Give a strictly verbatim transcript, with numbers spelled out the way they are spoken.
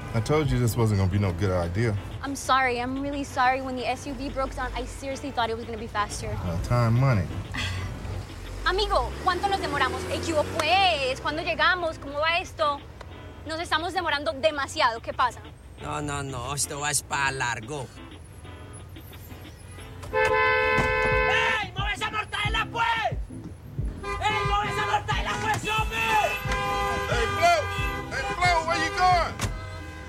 I told you this wasn't gonna be no good idea. I'm sorry. I'm really sorry. When the S U V broke down, I seriously thought it was gonna be faster. Uh, time, money. Amigo, ¿cuánto nos demoramos? Equivo, pues. ¿Cuándo llegamos? ¿Cómo va esto? Nos estamos demorando demasiado. ¿Qué pasa? No, no, no. Esto va para largo.